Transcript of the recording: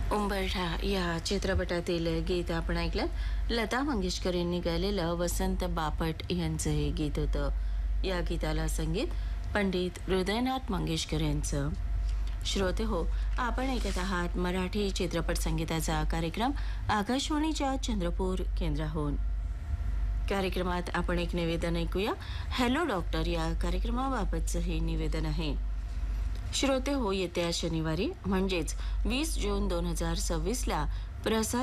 उंबरठा या चित्रपटातील गीत आपण ऐकलं. लता मंगेशकर यांनी गायलेलं वसंत बापट यांचं हे गीत होतं. या गीताला संगीत पंडित हृदयनाथ मंगेशकर यांचं. श्रोते हो, आपण ऐकत आहात मराठी चित्रपट संगीताचा कार्यक्रम आकाशवाणीच्या चंद्रपूर केंद्राहून. कार्यक्रमात आपण एक निवेदन ऐकूया. हॅलो डॉक्टर या कार्यक्रमाबाबतचं हे निवेदन आहे. श्रोते हो, येत्या शनिवारी म्हणजेच 20 जून 2026 ला प्रसार